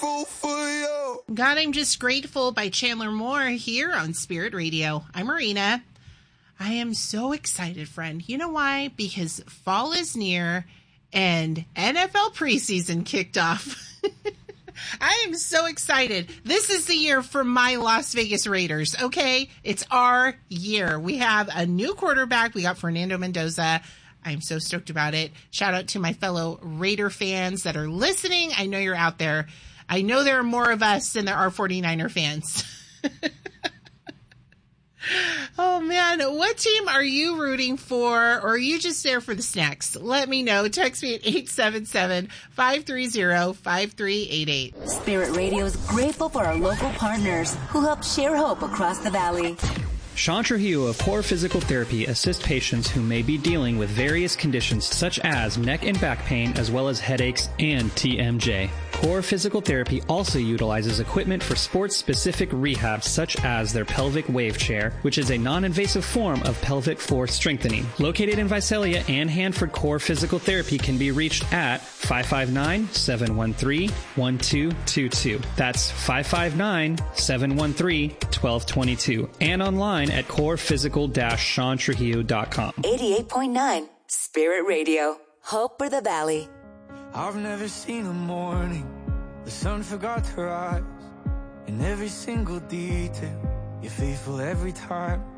grateful for you. God, I'm Just Grateful by Chandler Moore here on Spirit Radio. I'm Marina. I am so excited, friend. You know why? Because fall is near and NFL preseason kicked off. I am so excited. This is the year for my Las Vegas Raiders, okay? It's our year. We have a new quarterback. We got Fernando Mendoza. I'm so stoked about it. Shout out to my fellow Raider fans that are listening. I know you're out there. I know there are more of us than there are 49er fans. Oh, man. What team are you rooting for, or are you just there for the snacks? Let me know. Text me at 877-530-5388. Spirit Radio is grateful for our local partners who help share hope across the valley. Sean Trujillo of Core Physical Therapy assists patients who may be dealing with various conditions such as neck and back pain, as well as headaches and TMJ. Core Physical Therapy also utilizes equipment for sports-specific rehab, such as their pelvic wave chair, which is a non-invasive form of pelvic floor strengthening. Located in Visalia and Hanford, Core Physical Therapy can be reached at 559-713-1222. That's 559-713-1222. And online at corephysical-seantrujillo.com. 88.9 Spirit Radio. Hope for the Valley. I've never seen a morning the sun forgot to rise. In every single detail, you're faithful every time.